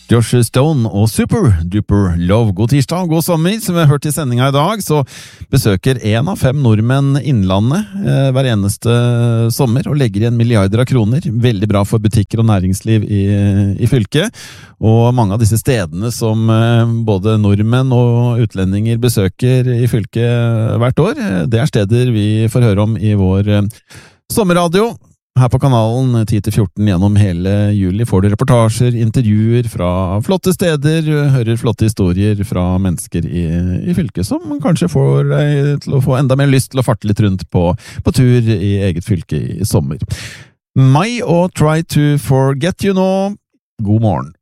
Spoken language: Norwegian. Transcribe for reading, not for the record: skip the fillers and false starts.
Josh Stone og Super Duper Love. God tirsdag, god sommer. Som vi har hørt i sendinga i dag, så besøker 1 av 5 nordmenn innlandet hver eneste sommer og legger igjen milliarder av kroner. Veldig bra for butikker og næringsliv i fylket. Og mange av disse stedene som både nordmenn og utlendinger besøker i fylket hvert år, det er steder vi får høre om i vår sommerradio. Her på kanalen 10-14 gjennom hele juli får du reportasjer, intervjuer fra flotte steder, hører flotte historier fra mennesker i fylket som kanskje får deg til å få enda mer lyst til å farte litt rundt på tur i eget fylke i sommer. Mai og Try to Forget You nå. God morgen.